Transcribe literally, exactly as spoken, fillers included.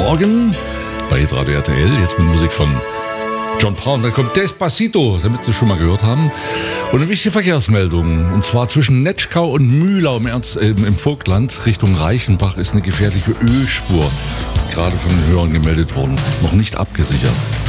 Morgen bei Radio R T L. Jetzt mit Musik von John Brown. Dann kommt Despacito, damit Sie schon mal gehört haben. Und eine wichtige Verkehrsmeldung. Und zwar zwischen Netschkau und Mühlau im, Ernst, äh, im Vogtland Richtung Reichenbach ist eine gefährliche Ölspur gerade von den Hörern gemeldet worden. Noch nicht abgesichert.